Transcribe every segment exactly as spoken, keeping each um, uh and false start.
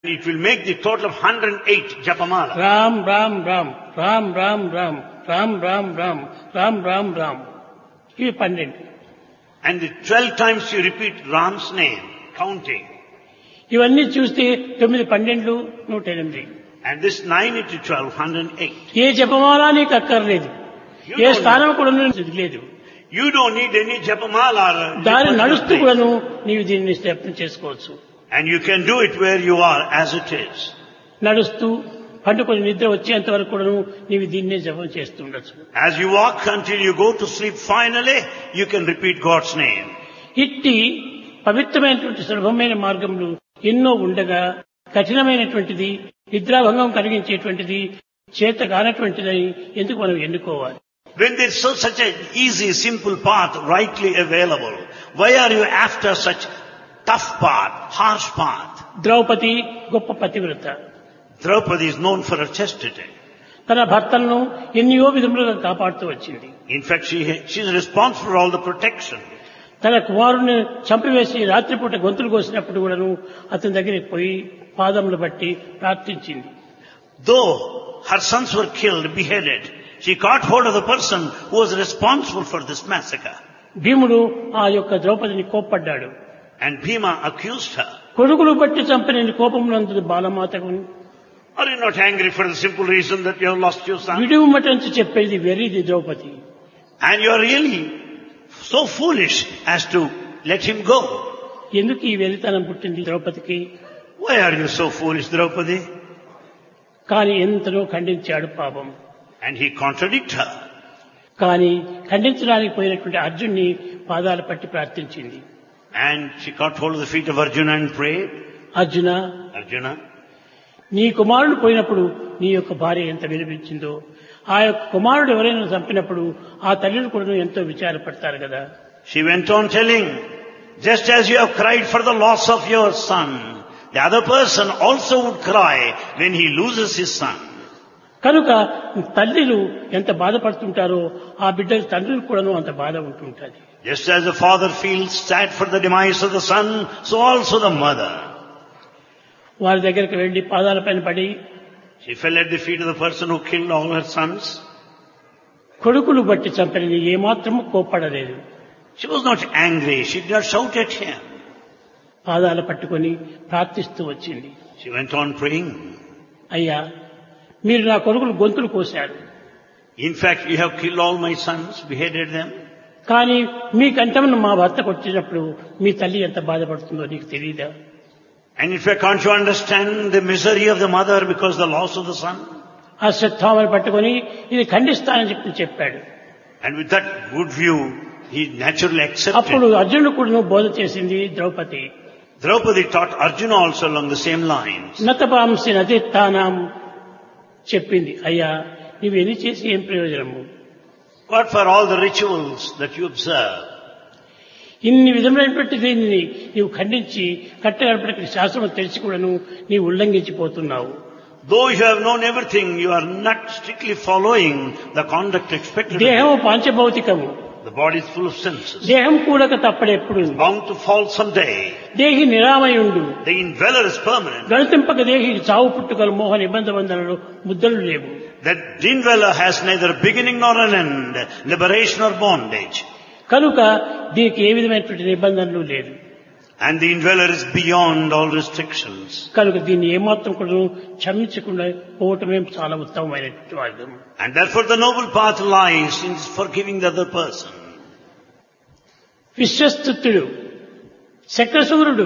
It will make the total of one hundred eight Japamala. Ram, Ram, Ram, Ram, Ram, Ram, Ram, Ram, Ram, Ram, Ram, Ram. ఇవి పన్నెండు. And the twelve times you repeat Ram's name, counting. ఇవన్నీ చూస్తే తొమ్మిది పన్నెండు నూట ఎనిమిది. And this nine into twelve, one hundred eight. ఏ జపమాలా నీకు అక్కర్లేదు, ఏ స్థానం కూడా లేదు. You don't need any Japamala. దాన్ని నడుస్తూ కూడాను నీవు దీన్ని జపం చేసుకోవచ్చు. And you can do it where you are as it is. నడుస్తూ పండుకొని నిద్ర వచ్చేంత వరకు కూడాను నీవు దీన్నే జపం చేస్తుండొచ్చు. As you walk until you go to sleep, finally you can repeat God's name. ఇట్టి పవిత్రమైనటువంటి సులభమైన మార్గములు ఎన్నో ఉండగా కఠినమైనటువంటిది, నిద్రాభంగం కలిగించేటువంటిది, చేత కానటువంటిది ఎందుకు మనం ఎన్నుకోవాలి? When there is so, such an easy, simple path rightly available, why are you after such tough path, harsh path? Draupadi గొప్ప పతివ్రత. Draupadi is known for her chastity. తన భర్తలను ఎన్నో విధములుగా కాపాడుతూ వచ్చింది. In fact, she, she is responsible for all the protection. తన కుమారుని చంపివేసి రాత్రిపూట గొంతులు కోసినప్పుడు కూడాను అతని దగ్గరికి పోయి పాదములు బట్టి ప్రార్థించింది. Though her sons were killed, beheaded, she caught hold of the person who was responsible for this massacre. భీముడు ఆ యొక్క ద్రౌపదిని కోప్పడ్డాడు. And Bhima accused her. కొడుకులు బట్టి చంపిన కోపమునందు బాలమాతకు Are you not angry for the simple reason that you have lost your son? విడుమటంచి చెప్పేది వెర్రిది Draupadi. And you are really so foolish as to let him go. ఎందుకు ఈ వెరితనం పుట్టింది ద్రౌపదికి? Why are you so foolish, Draupadi? కానీ ఎంతలో ఖండించాడు పాపం. And he contradicted her. కానీ ఖండించడానికి పోయినటువంటి అర్జున్ని పాదాలు పట్టి ప్రార్థించింది. And she caught hold of the feet of Arjuna and prayed. Arjuna, Arjuna, నీ కుమారుడు పోయినప్పుడు నీ యొక్క భార్య ఎంత వినిపించిందో, ఆ యొక్క కుమారుడు ఎవరైనా చంపినప్పుడు ఆ తల్లిని కూడా ఎంతో విచారపడతారు కదా. she went on telling, just as you have cried for the loss of your son, the other person also would cry when he loses his son. కనుక తల్లిలు ఎంత బాధపడుతుంటారో ఆ బిడ్డల తండ్రులు కూడాను అంత బాధ ఉంటుంటుంది. Just as the father feels sad for the demise of the son, so also the mother. వారి దగ్గరికి వెళ్లి పాదాల పైన పడి, she fell at the feet of the person who killed all her sons. కొడుకులు బట్టి చంపని ఏమాత్రము కోప్పడలేదు. She was not angry. She did not shout at him. పాదాల పట్టుకొని ప్రార్థిస్తూ వచ్చింది. She went on praying. అయ్యా, మీరు నా కొడుకులు గొంతులు కోశారు. In fact, you have killed all my sons, beheaded them. కానీ మీ కంఠమును మా భర్తకు వచ్చినప్పుడు మీ తల్లి ఎంత బాధపడుతుందో నీకు తెలియదా? And in fact, can't you understand the misery of the mother because of the loss of the son? అశ్వత్థామను పట్టుకొని ఇది ఖండిస్తానని చెప్పి చెప్పాడు. And with that good view, he naturally అప్పుడు accepted. అర్జునుడు కూడా బోధ చేసింది Draupadi. Draupadi taught Arjuna also along the same lines. నతపాంసి నతిత్తానాం చెప్పింది. అయ్యా, నీవు ఎన్ని చేసి ఏం ప్రయోజనము? What for all the rituals that you observe? ఇన్ని విధమైనటువంటి దీనిని నీవు ఖండించి కట్టగడపటికి శాస్త్రం తెలిసి కూడాను నీవు ఉల్లంఘించిపోతున్నావు. Though you have known everything, you are not strictly following the conduct expected of you. దేహము పాంచభౌతికము. The body is full of senses. దేహం కూడక తప్పడెప్పుడు. Bound to fall someday. దేహి నిరామయుండు. The indweller is permanent. గణింపక దేహికి చావు పుట్టుకలు మోహ నిబంధ బంధనలు ముద్దలు లేవు. That indweller has neither beginning nor an end, liberation or bondage. కనుక దీనికి ఏ విధమైనటువంటి నిబంధనలు లేదు. And the indweller is beyond all restrictions. కనుక దీన్ని ఏమాత్రం కూడా క్షమించకుండా పోవటమే చాలా ఉత్తమమైనటువంటి మార్గం. And therefore the noble path lies in forgiving the other person. విశ్వస్తుతుడు, శక్రసూరుడు,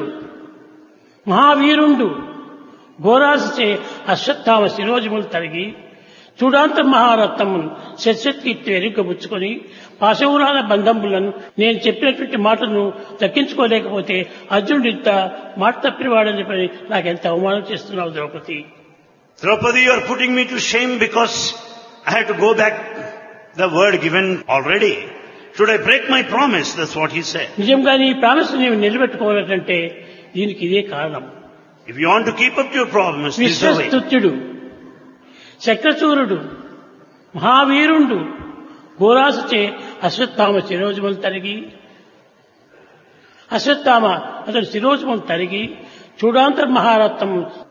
మహావీరుండు ఘోరాసచే Ashwatthama శిరోజములు తరిగి చూడాంత మహారత్నమును శస్యకీర్తి ఎరుకబుచ్చుకొని పాశవురాల బంధములను నేను చెప్పినటువంటి మాటను దక్కించుకోలేకపోతే అర్జునుడు ఇంత మాట తప్పినవాడని చెప్పి నాకెంత అవమానం చేస్తున్నావు Draupadi. Draupadi, you are putting me to shame because I have to go back the word given already. Should I break my promise? That's what he said. నిజంగా నీ ప్రామిస్ నీవు నిలబెట్టుకోవాలంటే దీనికి ఇదే కారణం. If you want to keep up to your promise, this is the way. విశ్వస్తుత్యుడు, శక్రసూరుడు, మహావీరుండు ఘోరాసచే Ashwatthama శిరోజములు తరిగి అశ్వత్థామ అతడు శిరోజములు తరిగి చూడాంతర్ మహారత్నం